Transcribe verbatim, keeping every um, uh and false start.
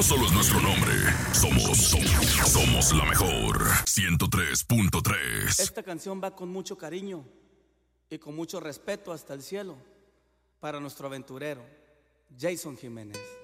no solo es nuestro nombre, somos, somos, somos la mejor. ciento tres punto tres. Esta canción va con mucho cariño y con mucho respeto hasta el cielo para nuestro aventurero, Jason Jiménez.